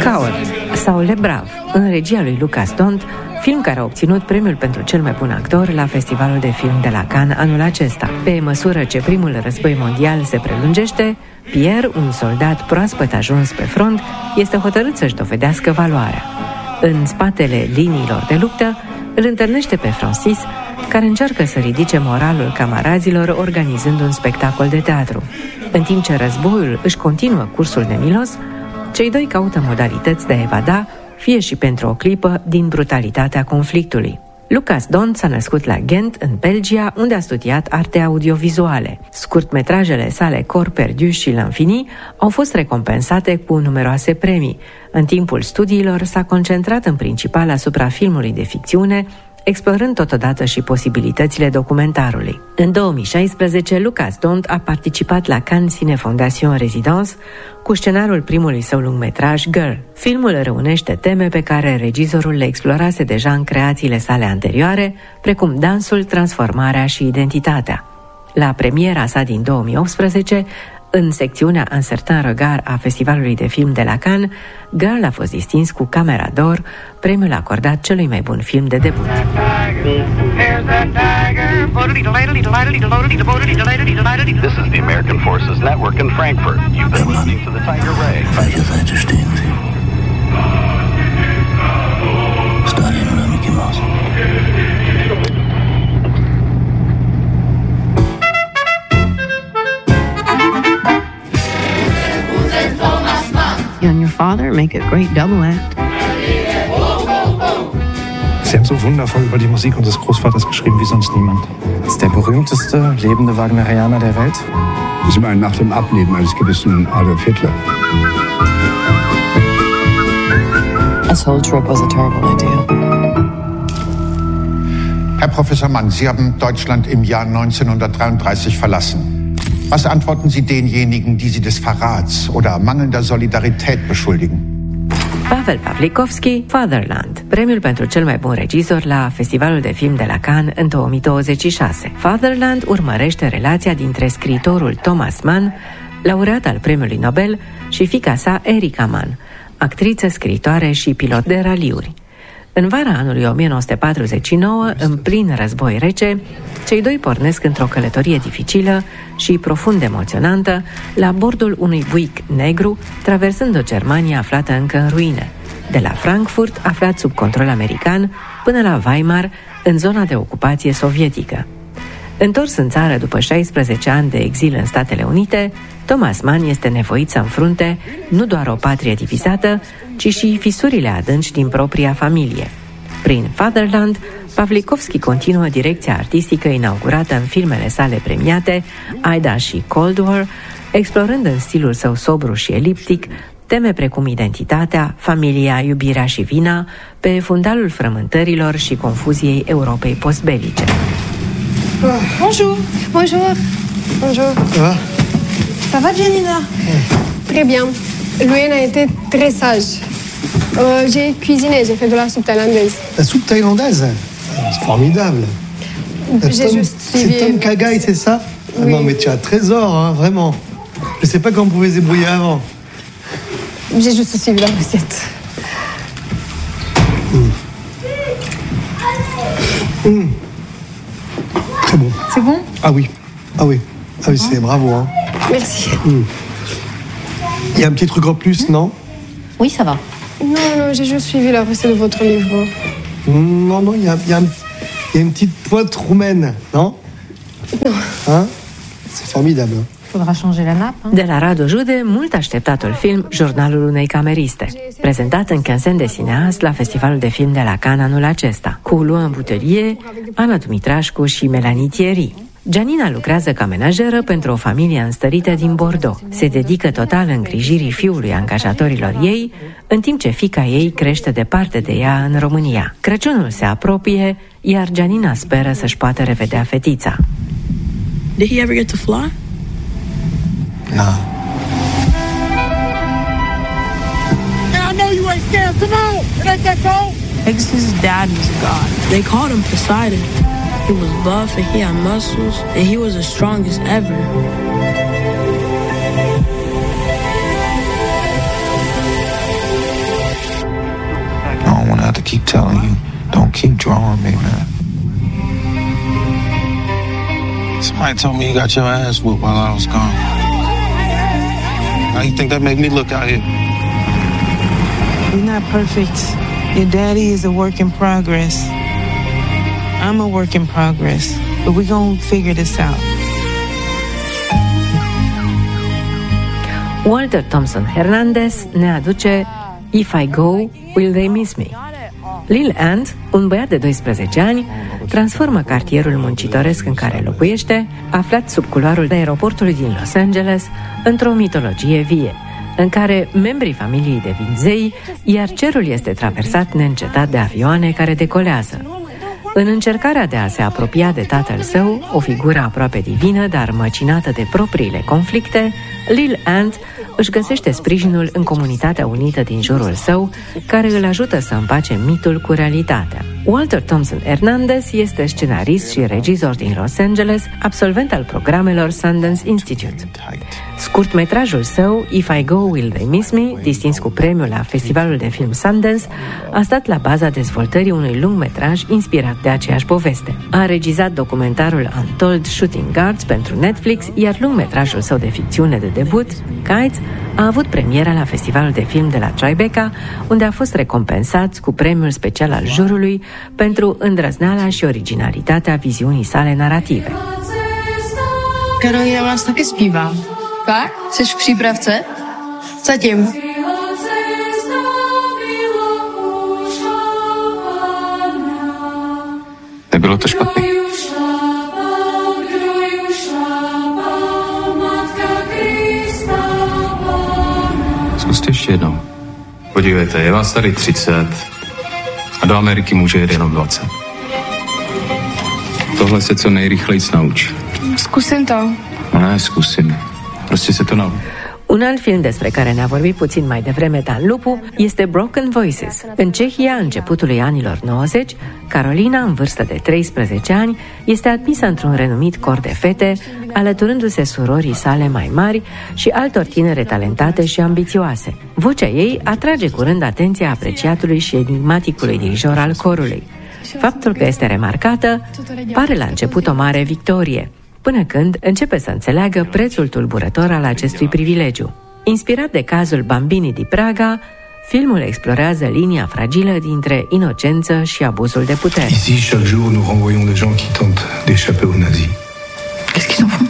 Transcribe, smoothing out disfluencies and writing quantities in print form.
Coward sau Le Brav, în regia lui Lucas Dont, film care a obținut premiul pentru cel mai bun actor la Festivalul de Film de la Cannes anul acesta. Pe măsură ce primul război mondial se prelungește, Pierre, un soldat proaspăt ajuns pe front, este hotărât să-și dovedească valoarea. În spatele liniilor de luptă, îl întâlnește pe Francis, care încearcă să ridice moralul camarazilor organizând un spectacol de teatru. În timp ce războiul își continuă cursul nemilos, cei doi caută modalități de a evada, fie și pentru o clipă, din brutalitatea conflictului. Lucas Dont s-a născut la Ghent, în Belgia, unde a studiat arte audiovizuale. Scurtmetrajele sale Corps perdu și L'Infini au fost recompensate cu numeroase premii. În timpul studiilor s-a concentrat în principal asupra filmului de ficțiune, explorând totodată și posibilitățile documentarului. În 2016, Lucas Dont a participat la Cannes Cine Fondation Residence cu scenariul primului său lungmetraj Girl. Filmul reunește teme pe care regizorul le explorase deja în creațiile sale anterioare, precum dansul, transformarea și identitatea. La premiera sa din 2018, în secțiunea Un certain regard a Festivalului de Film de la Cannes, Girl a fost distins cu Camera d'Or, premiul acordat celui mai bun film de debut. This is the American Forces Network in Frankfurt. You've been listening to the Tiger Ray. Welche Seite stehen Sie? Stalin oder Mickey Mouse? You and your father make a great double act. Sie haben so wundervoll über die Musik unseres Großvaters geschrieben wie sonst niemand. Ist der berühmteste lebende Wagnerianer der Welt? Sie meinen nach dem Ableben eines gewissen Adolf Hitler. This whole trip was a terrible idea. Herr Professor Mann, Sie haben Deutschland im Jahr 1933 verlassen. Was antworten Sie denjenigen, die Sie des Verrats oder mangelnder Solidarität beschuldigen? Pavel Pawlikowski, Fatherland, premiul pentru cel mai bun regizor la Festivalul de Film de la Cannes în 2026. Fatherland urmărește relația dintre scriitorul Thomas Mann, laureat al premiului Nobel, și fiica sa Erika Mann, actriță, scriitoare și pilot de raliuri. În vara anului 1949, în plin război rece, cei doi pornesc într-o călătorie dificilă și profund emoționantă la bordul unui buic negru, traversând o Germanie aflată încă în ruine, de la Frankfurt, aflat sub control american, până la Weimar, în zona de ocupație sovietică. Întors în țară după 16 ani de exil în Statele Unite, Thomas Mann este nevoit să înfrunte nu doar o patrie divizată, ci și fisurile adânci din propria familie. Prin Fatherland, Pawlikowski continuă direcția artistică inaugurată în filmele sale premiate, Aida și Cold War, explorând în stilul său sobru și eliptic teme precum identitatea, familia, iubirea și vina, pe fundalul frământărilor și confuziei Europei postbelice. Bonjour. Bonjour. Bonjour. Ça va, Janina? Très bien. Louane a été très sage. J'ai cuisiné, j'ai fait de la soupe thaïlandaise. La soupe thaïlandaise? C'est formidable. J'ai juste suivi... C'est Tom Kha-gai, c'est ça? Oui. Non, mais tu as un trésor, hein, vraiment. Je sais pas comment on pouvait se débrouiller avant. J'ai juste suivi la recette. Très bon. C'est bon? Ah oui. Ah oui. Ah oui, c'est bravo, hein. Merci. Il y a un petit truc en plus, non? Oui, ça va. Non, j'ai juste suivi la recette de votre livre. Non, il y a une petite pointe roumaine, non? Non. Hein? C'est formidable. Faudra changer la nappe. De la Radu Jude, mult așteptatul film Jurnalul unei cameriste, prezentat în quinzaine de cinéastes la Festivalul de Film de la Cannes anul acesta, cu Luan Butelier, Ana Dumitrașcu și Melanie Thierry. Janina lucrează ca menajeră pentru o familie înstărită din Bordeaux. Se dedică total îngrijirii fiului angajatorilor ei, în timp ce fiica ei crește departe de ea în România. Crăciunul se apropie, iar Janina speră să-și poată revedea fetița. Did he ever get to fly? No. I know you ain't scared. Come on! It ain't that cold! Pegasus' dad was a god. They called him Poseidon. He was buff and he had muscles, and he was the strongest ever. telling you, don't keep drawing me, man. Somebody told me you got your ass whooped while I was gone. How you think that made me look out here? You're not perfect. Your daddy is a work in progress. I'm a work in progress. But we're gonna figure this out. Walter Thompson Hernandez ne aduce If I Go, Will They Miss Me? Lil Ant, un băiat de 12 ani, transformă cartierul muncitoresc în care locuiește, aflat sub culoarul aeroportului din Los Angeles, într-o mitologie vie, în care membrii familiei devin zei, iar cerul este traversat neîncetat de avioane care decolează. În încercarea de a se apropia de tatăl său, o figură aproape divină, dar măcinată de propriile conflicte, Lil Ant își găsește sprijinul în comunitatea unită din jurul său, care îl ajută să împace mitul cu realitatea. Walter Thompson Hernandez este scenarist și regizor din Los Angeles, absolvent al programelor Sundance Institute. Scurtmetrajul său, If I Go, Will They Miss Me, distins cu premiul la Festivalul de Film Sundance, a stat la baza dezvoltării unui lungmetraj inspirat de aceeași poveste. A regizat documentarul Untold Shooting Guards pentru Netflix, iar lungmetrajul său de ficțiune de debut, Kites, a avut premiera la Festivalul de Film de la Tribeca, unde a fost recompensat cu premiul special al jurului pentru îndrăzneala și originalitatea viziunii sale narrative. Karolina vás taky zpívá. Fakt? Jseš v přípravce? Zatím. Nebylo to špatný. Zkuste ještě jednou. Podívejte, je vás tady 30 a do Ameriky může jet jenom 20. Tohle se co nejrychleji nauč. Zkusím to. Ne, zkusím. Prostě se to nauč. Un alt film despre care ne-a vorbit puțin mai devreme Dan Lupu este Broken Voices. În Cehia, începutului anilor 90, Carolina, în vârstă de 13 ani, este admisă într-un renumit cor de fete, alăturându-se surorii sale mai mari și altor tinere talentate și ambițioase. Vocea ei atrage curând atenția apreciatului și enigmaticului dirijor al corului. Faptul că este remarcată pare la început o mare victorie, până când începe să înțeleagă prețul tulburător al acestui privilegiu. Inspirat de cazul Bambini di Praga, filmul explorează linia fragilă dintre inocență și abuzul de putere. Ici, chaque jour, nous renvoyons des gens qui tentent d'échapper aux nazis. Qu'est-ce qu'ils en font?